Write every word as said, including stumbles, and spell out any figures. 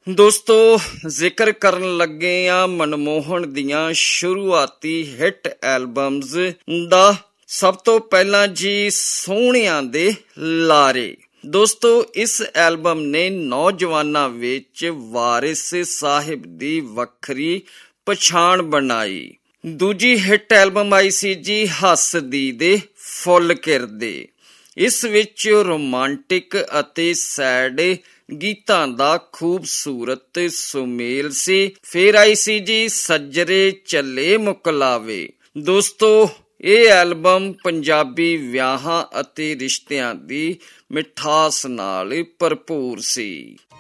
ਦੋਸਤੋ, ਜ਼ਿਕਰ ਕਰਨ ਲੱਗੇ ਆ ਮਨਮੋਹਨ ਦੀਆਂ ਸ਼ੁਰੂਆਤੀ ਹਿੱਟ ਐਲਬਮਜ਼ ਦਾ। ਸਭ ਤੋਂ ਪਹਿਲਾਂ ਜੀ ਸੋਹਣਿਆਂ ਦੇ ਲਾਰੇ। ਦੋਸਤੋ, ਇਸ ਐਲਬਮ ਨੇ ਨੌਜਵਾਨਾਂ ਵਿੱਚ ਵਾਰਿਸ ਸਾਹਿਬ ਦੀ ਵੱਖਰੀ ਪਛਾਣ ਬਣਾਈ। ਦੂਜੀ ਹਿੱਟ ਐਲਬਮ ਆਈ ਸੀ ਜੀ ਹੱਸਦੀ ਦੇ ਫੁੱਲ ਖਿੜਦੇ। ਇਸ ਵਿੱਚ ਰੋਮਾਂਟਿਕ ਅਤੇ ਸੈਡ ਗੀਤਾਂ ਦਾ ਖੂਬਸੂਰਤ ਸੁਮੇਲ ਸੀ। ਫਿਰ ਆਈ ਸੀ ਜੀ ਸੱਜਰੇ ਚੱਲੇ ਮੁਕਲਾਵੇ। ਦੋਸਤੋ, ਇਹ ਐਲਬਮ ਪੰਜਾਬੀ ਵਿਆਹਾਂ ਅਤੇ ਰਿਸ਼ਤਿਆਂ ਦੀ ਮਿਠਾਸ ਨਾਲ ਭਰਪੂਰ ਸੀ।